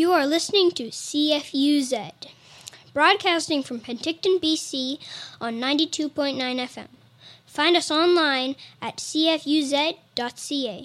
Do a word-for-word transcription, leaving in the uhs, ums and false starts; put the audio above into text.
You are listening to C F U Z, broadcasting from Penticton, B C on ninety-two point nine F M. Find us online at c f u z dot c a.